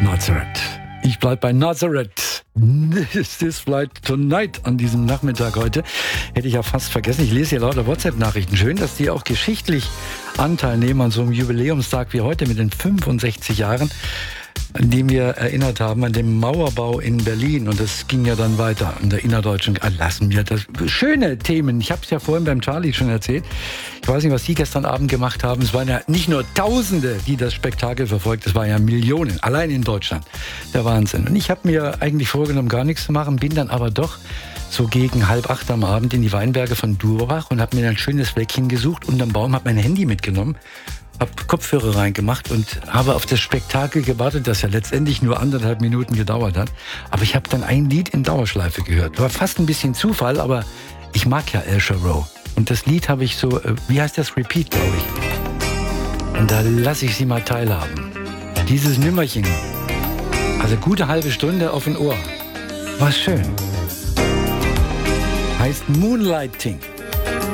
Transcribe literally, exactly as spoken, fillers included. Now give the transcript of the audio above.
Nazareth. Ich bleib bei Nazareth. Is this flight tonight? An diesem Nachmittag heute hätte ich ja fast vergessen. Ich lese hier lauter WhatsApp-Nachrichten. Schön, dass die auch geschichtlich Anteil nehmen an so einem Jubiläumstag wie heute mit den fünfundsechzig Jahren, an dem wir erinnert haben an den Mauerbau in Berlin. Und das ging ja dann weiter an der innerdeutschen. Lassen wir das. Schöne Themen. Ich habe es ja vorhin beim Charlie schon erzählt. Ich weiß nicht, was Sie gestern Abend gemacht haben. Es waren ja nicht nur Tausende, die das Spektakel verfolgt. Es waren ja Millionen. Allein in Deutschland. Der Wahnsinn. Und ich habe mir eigentlich vorgenommen, gar nichts zu machen. Bin dann aber doch so gegen halb acht am Abend in die Weinberge von Durbach und habe mir ein schönes Fleckchen gesucht. Unterm Baum, habe mein Handy mitgenommen. Habe Kopfhörer reingemacht und habe auf das Spektakel gewartet, das ja letztendlich nur anderthalb Minuten gedauert hat. Aber ich habe dann ein Lied in Dauerschleife gehört. War fast ein bisschen Zufall, aber ich mag ja El Jarreau. Und das Lied habe ich so, wie heißt das? Repeat, glaube ich. Und da lasse ich Sie mal teilhaben. Dieses Nümmerchen, also gute halbe Stunde auf ein Ohr. War schön. Heißt Moonlighting.